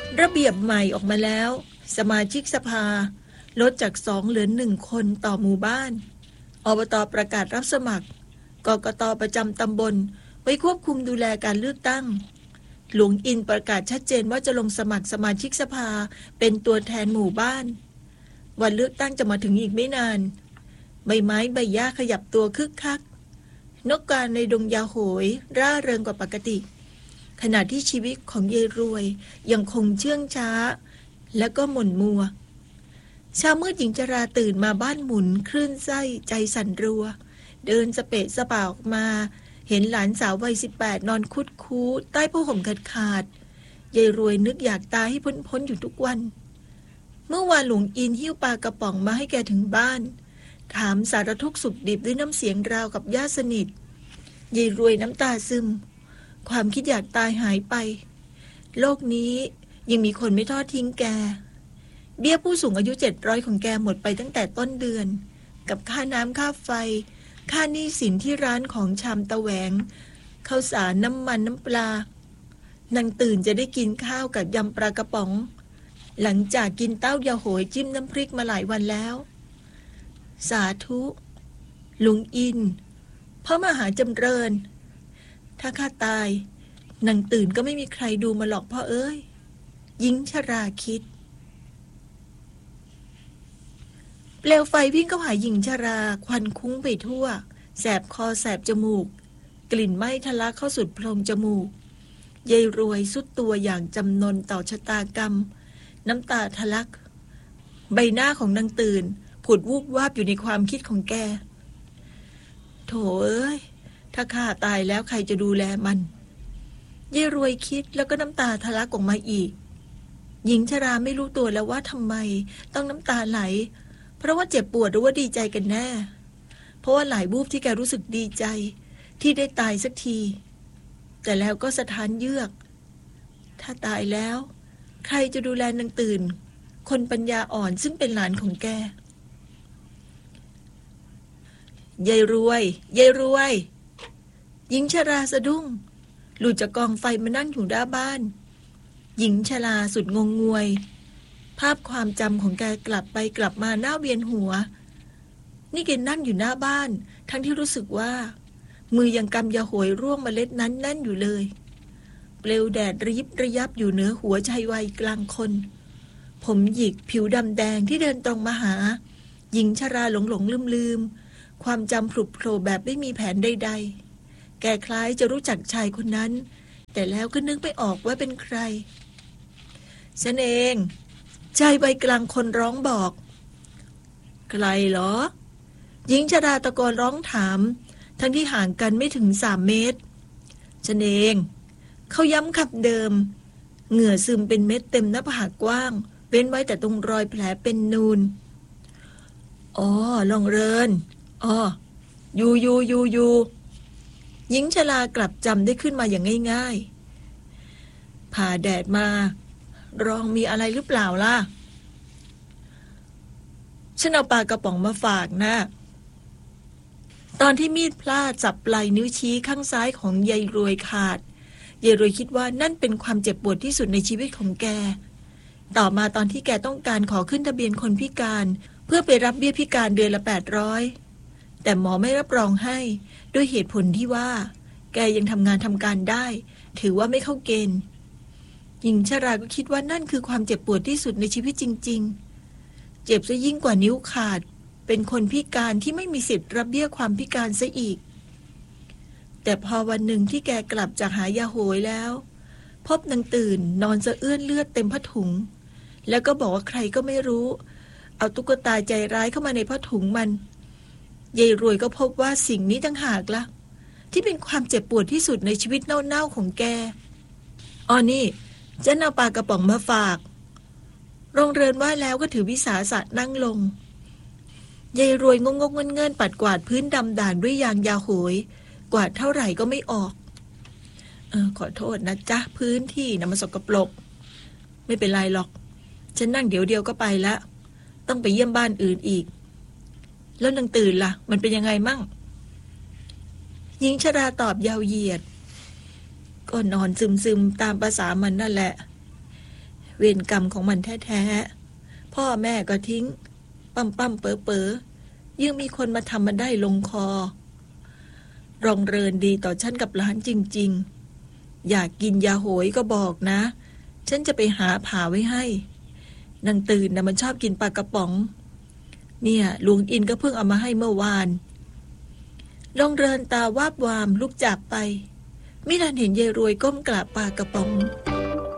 ระเบียบใหม่ออกมาแล้วสมาชิกสภาลดจาก2เหลือ1คนต่อหมู่บ้านอบต.ประกาศรับสมัครกกต.ประจำตำบลไว้ควบคุมดูแลการเลือกตั้งหลวงอินประกาศชัดเจนว่าจะลงสมัครสมาชิกสภาเป็นตัวแทนหมู่บ้านวันเลือกตั้งจะมาถึงอีกไม่นานใบไม้ใบหญ้าขยับตัวคึกคักนกกาในดงยาโหยร่าเริงกว่าปกติขณะที่ชีวิตของยายรวยยังคงเชื่องช้าและก็หม่นมัวเช้ามืดหญิงจราตื่นมาบ้านหมุนคลื่นไส้ใจสั่นรัวเดินสะเปะสะป่าออกมาเห็นหลานสาววัย18นอนคุดคู้ใต้ผ้าห่มขาดยายรวยนึกอยากตายให้พ้นอยู่ทุกวันเมื่อวานหลวงอินหิ้วปลากระป๋องมาให้แกถึงบ้านถามสารทุกข์สุขดิบด้วยน้ำเสียงราวกับญาติสนิทยายรวยน้ำตาซึมความคิดอยากตายหายไปโลกนี้ยังมีคนไม่ทอดทิ้งแกเบี้ยผู้สูงอายุ700ของแกหมดไปตั้งแต่ต้นเดือนกับค่าน้ำค่าไฟค่าหนี้สินที่ร้านของชำตะแหวงข้าวสารน้ำมันน้ำปลานางตื่นจะได้กินข้าวกับยำปลากระป๋องหลังจากกินเต้ายาโหยจิ้มน้ำพริกมาหลายวันแล้วสาธุลุงอินพระมหาจำเริญถ้าข้าตายนางตื่นก็ไม่มีใครดูมาหรอกพ่อเอ้ยหญิงชราคิดเปลวไฟวิ่งเข้าหาหญิงชราควันคุ้งไปทั่วแสบคอแสบจมูกกลิ่นไหม้ทะลักเข้าสุดโพรงจมูกยายรวยสุดตัวอย่างจำนนต่อชะตากรรมน้ำตาทะลักใบหน้าของนางตื่นผุดวูบวาบอยู่ในความคิดของแกโถเอ้ยถ้าข้าตายแล้วใครจะดูแลมันยายรวยคิดแล้วก็น้ำตาทะลักออกมาอีกหญิงชราไม่รู้ตัวแล้วว่าทำไมต้องน้ำตาไหลเพราะว่าเจ็บปวดหรือว่าดีใจกันแน่เพราะว่าหลายวูบที่แกรู้สึกดีใจที่ได้ตายสักทีแต่แล้วก็สะท้านเยือกถ้าตายแล้วใครจะดูแลนางตื่นคนปัญญาอ่อนซึ่งเป็นหลานของแกยายรวยยายรวยหญิงชราสะดุ้งหลุดจากกองไฟมานั่งอยู่หน้าบ้านหญิงชราสุดงงงวยภาพความจำของแกกลับไปกลับมาหน้าเวียนหัวนี่แกนั่งอยู่หน้าบ้านทั้งที่รู้สึกว่ามือยังกำยาโหยร่วงเมล็ดนั้นแน่นอยู่เลยเปลวแดดระยิบระยับอยู่เหนือหัวชายวัยกลางคนผมหยิกผิวดำแดงที่เดินตรงมาหาหญิงชราหลงลืมความจำผุโผล่แบบไม่มีแผนใดๆแกคล้ายจะรู้จักชายคนนั้นแต่แล้วก็นึกไม่ออกว่าเป็นใครฉันเองชายวัยกลางคนร้องบอกใครเหรอหญิงชราตะโกนร้องถามทั้งที่ห่างกันไม่ถึง3 เมตรฉันเองเขาย้ำคำเดิมเหงื่อซึมเป็นเม็ดเต็มหน้าผากกว้างเว้นไว้แต่ตรงรอยแผลเป็นนูนอ๋อลองเรินอ๋ออยู่หญิงชรากลับจำได้ขึ้นมาอย่างง่ายๆผ่าแดดมารองมีอะไรหรือเปล่าล่ะฉันเอาปลากระป๋องมาฝากนะตอนที่มีดพลาดจับปลายนิ้วชี้ข้างซ้ายของยายรวยขาดยายรวยคิดว่านั่นเป็นความเจ็บปวดที่สุดในชีวิตของแกต่อมาตอนที่แกต้องการขอขึ้นทะเบียนคนพิการเพื่อไปรับเบี้ยพิการเดือนละ800แต่หมอไม่รับรองให้ด้วยเหตุผลที่ว่าแกยังทำงานทำการได้ถือว่าไม่เข้าเกณฑ์หญิงชราก็คิดว่านั่นคือความเจ็บปวดที่สุดในชีวิตจริงๆเจ็บซะยิ่งกว่านิ้วขาดเป็นคนพิการที่ไม่มีสิทธิ์รับเบี้ยความพิการซะอีกแต่พอวันหนึ่งที่แกกลับจากหายาโหยแล้วพบนางตื่นนอนสะเอื้อนเลือดเต็มผ้าถุงแล้วก็บอกว่าใครก็ไม่รู้เอาตุ๊กตาใจร้ายเข้ามาในผ้าถุงมันยายรวยก็พบว่าสิ่งนี้ต่างหากล่ะที่เป็นความเจ็บปวดที่สุดในชีวิตเน่าๆของแกอ๋อนี่ฉันเอาปลากระป๋องมาฝากโรงเรือนว่าแล้วก็ถือวิสาสะนั่งลงยายรวยงงเงินปัดกวาดพื้นดำด่านด้วยยางยาโหยกวาดเท่าไหร่ก็ไม่ออกขอโทษนะจ๊ะพื้นที่นะมันสกปรกไม่เป็นไรหรอกฉันนั่งเดี๋ยวก็ไปละต้องไปเยี่ยมบ้านอื่นอีกแล้วนางตื่นล่ะมันเป็นยังไงมั่งหญิงชราตอบยาวเหยียดก็นอนซึมตามภาษามันนั่นแหละเวรกรรมของมันแท้ๆพ่อแม่ก็ทิ้งปั๊มเป๋อยังมีคนมาทำมันได้ลงคอรองเรินดีต่อฉันกับหลานจริงๆอยากกินยาโหยก็บอกนะฉันจะไปหาผ่าไว้ให้นางตื่นนะมันชอบกินปลากระป๋องเนี่ยหลวงอินก็เพิ่งเอามาให้เมื่อวานรองเรินตาวาบวามลุกจากไปไม่ทันเห็นยายรวยก้มกราบปลากระป๋อง